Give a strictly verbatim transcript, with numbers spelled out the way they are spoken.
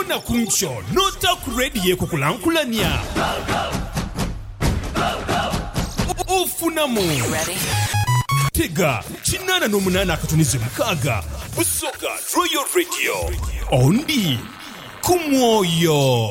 Funa kuncho nota kuredi kukulankulania. Ufuna mu. Tega chinana no munana akatunize mukaga. Busoga Royal Radio. Ondi kumwoyo.